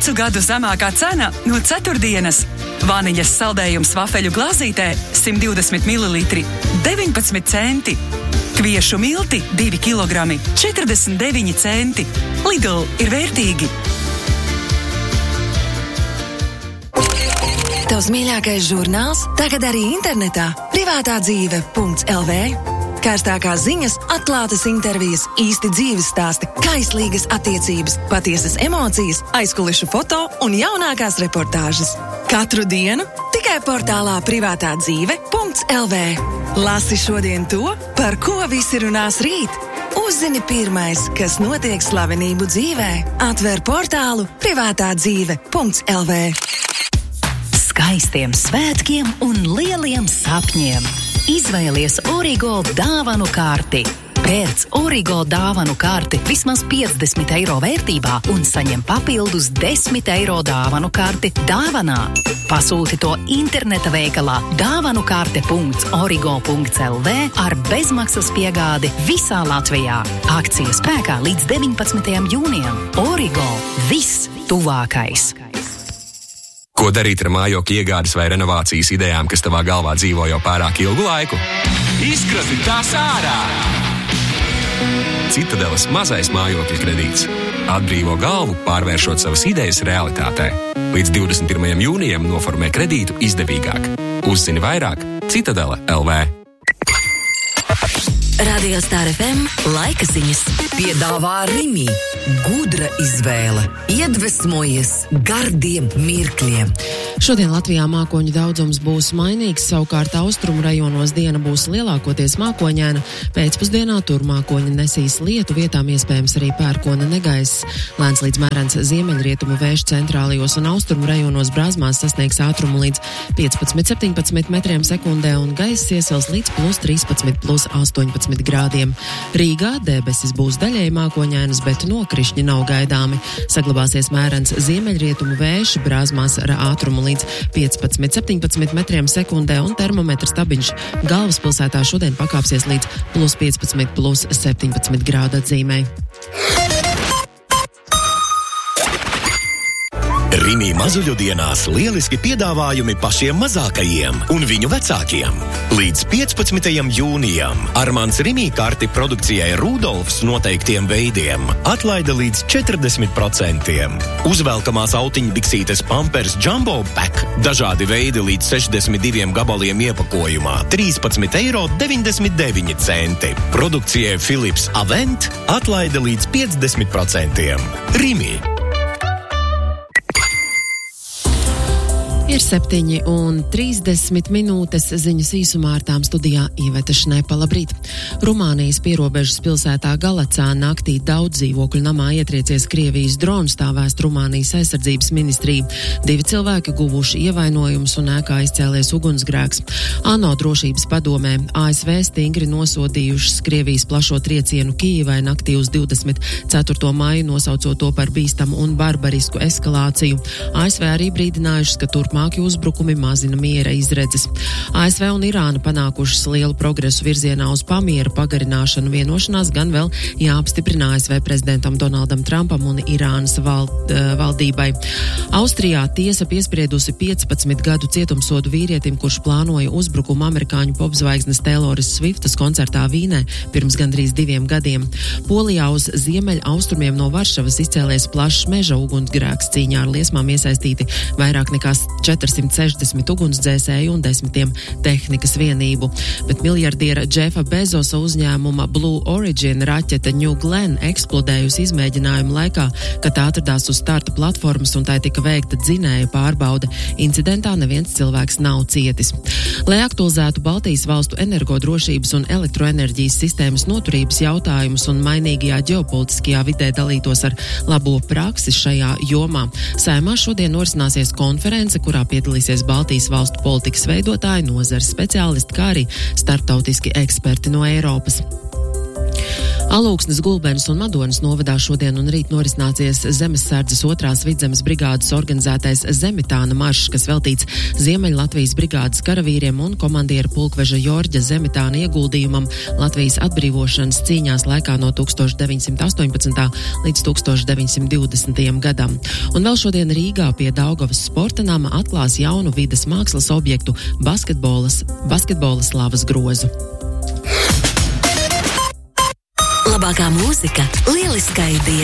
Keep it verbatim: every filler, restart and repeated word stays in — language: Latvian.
Piecu gadu zemākā cena no ceturtdienas. Vaniļas saldējums vafeļu glāzītē simt divdesmit mililitri - deviņpadsmit centi. Kviešu milti divi kilogrami - četrdesmit deviņi centi. Lidl ir vērtīgi. Tavs mīļākais žurnāls tagad arī internetā privātā dzīve punkts el vē. Kārstākās ziņas, atklātas intervijas, īsti dzīves stāsti, kaislīgas attiecības, patiesas emocijas, aizkulišu foto un jaunākās reportāžas. Katru dienu tikai portālā privātā dzīve punkts el vē. Lasi šodien to, par ko visi runās rīt. Uzzini pirmais, kas notiek slavenību dzīvē. Atver portālu privātā dzīve punkts el vē. Skaistiem svētkiem un lieliem sapņiem. Izvēlies Origo dāvanu karti. Pērc Origo dāvanu karti vismaz piecdesmit eiro vērtībā un saņem papildus desmit eiro dāvanu karti dāvanā. Pasūti to interneta veikalā dāvanukarte punkts origo punkts el vē ar bezmaksas piegādi visā Latvijā. Akcija spēkā līdz deviņpadsmitajam jūnijam. Origo – viss tuvākais. Ko darīt ar mājokļa iegādes vai renovācijas idejām, kas tavā galvā dzīvo jau pārāk ilgu laiku? Izkrati tās ārā! Citadeles mazais mājokļa kredīts. Atbrīvo galvu, pārvēršot savas idejas realitātē. Līdz divdesmit pirmajam jūnijam noformē kredītu izdevīgāk. Uzzini vairāk Citadele punkts el vē. Radio Star ef em laika ziņas piedāvā Rimi. Gudra izvēle. Iedvesmojies gardiem mirkļiem. Šodien Latvijā mākoņu daudzums būs mainīgs, savukārt austrumu rajonos diena būs lielākoties mākoņaina. Pēcpusdienā tur mākoņi nesīs lietu, vietām iespējams arī pērkona negaiss. Lēns līdz mērens ziemeļrietumu vējš centrālajos un austrumu rajonos Brāzmās sasniegs ātrumu līdz piecpadsmit septiņpadsmit metriem sekundē un gaiss iesils līdz plus trīspadsmit, plus astoņpadsmit grādiem. Rīgā debesis būs daļēji mākoņainas, bet nokrišņi nav gaidāmi. Saglabāsies mērens ziemeļrietumu vējš, Brāzmās ar ātrumu līdz piecpadsmit septiņpadsmit metriem sekundē un termometra stabiņš galvaspilsētā šodien pakāpsies līdz plus piecpadsmit, plus septiņpadsmit grādu atzīmei. Rimi mazuļu dienās lieliski piedāvājumi pašiem mazākajiem un viņu vecākiem. Līdz piecpadsmitajam jūnijam Armāns Rimi karti produkcijai Rudolfs noteiktiem veidiem atlaida līdz četrdesmit procentiem. Uzvelkamās autiņbiksītes Pampers Jumbo Pack dažādi veidi līdz sešdesmit diviem gabaliem iepakojumā trīspadsmit eiro deviņdesmit deviņi centi. Produkcijai Philips Avent atlaida līdz piecdesmit procentiem. Rimi. Ir septiņi un trīsdesmit minūtes, ziņas īsumā ar tām studijā Iveta Šnepa. Labrīt! Rumānijas pierobežas pilsētā Galacā naktī daudz dzīvokļu namā ietriecies Krievijas drons, tā vēst Rumānijas aizsardzības ministrija. Divi cilvēki guvuši ievainojumus un ēkā izcēlies ugunsgrēks. ANO drošības padomē A S V stingri nosodījušas Krievijas plašo triecienu Kijivai naktī uz divdesmit ceturto maiju, nosaucot to par bīstamu un barbarisku eskalāciju. A S V arī brīdinājušas, ka turpmāk uzbrukumi mazina miera izredzes. A S V un Irāna panākušas lielu progresu virzienā uz pamiera pagarināšanu, vienošanās gan vēl jāapstiprina A S V prezidentam Donaldam Trumpam un Irānas vald, valdībai. Austrijā tiesa piespriedusi piecpadsmit gadu cietumsodu vīrietim, kurš plānoja uzbrukumu amerikāņu popzvaigznes Tayloras Swiftas koncertā Vīnē pirms gandrīz diviem gadiem. Polijā uz ziemeļa austrumiem no Varšavas izcēlies plašs meža ugunsgrēks, cīņā ar liesmām iesaistīti vairāk nekā četrsimt sešdesmit ugunsdzēsēju un desmitiem tehnikas vienību. Bet miljardiera Džefa Bezosa uzņēmuma Blue Origin raķete New Glenn eksplodējusi izmēģinājuma laikā, kad tā atradās uz starta platformas un tai tika veikta dzinēja pārbaude. Incidentā neviens cilvēks nav cietis. Lai aktualizētu Baltijas valstu energodrošības un elektroenerģijas sistēmas noturības jautājumus un mainīgajā ģeopolitiskajā vidē dalītos ar labo praksi šajā jomā, Saeimā šodien norisināsies konference, kurā piedalīsies Baltijas valstu politikas veidotāji, nozares speciālisti, kā arī starptautiski eksperti no Eiropas. Alūksnes, Gulbenes un Madonas novadā šodien un rīt norisināsies Zemessardzes otrās vidzemes brigādes organizētais Zemitāna maršs, kas veltīts Ziemeļlatvijas brigādes karavīriem un komandiera pulkveža Jorģa Zemitāna ieguldījumam Latvijas atbrīvošanas cīņās laikā no tūkstoš deviņsimt astoņpadsmitā līdz tūkstoš deviņsimt divdesmitajam gadam. Un vēl šodien Rīgā pie Daugavas sporta nama atklās jaunu vides mākslas objektu basketbolas, basketbolas slavas grozu. Labākā mūzika, lieliskai dienai.